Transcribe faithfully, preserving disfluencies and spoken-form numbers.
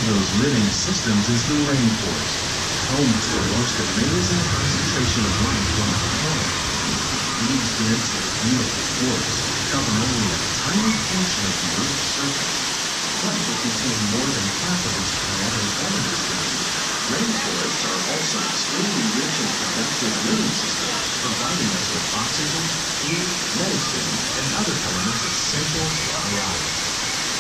those living systems is the rainforest, home to the most amazing concentration of life on the planet. These dense and beautiful forests cover only a tiny portion of the Earth's surface, but they contain more than half of its plant and animal species. Rainforests are also extremely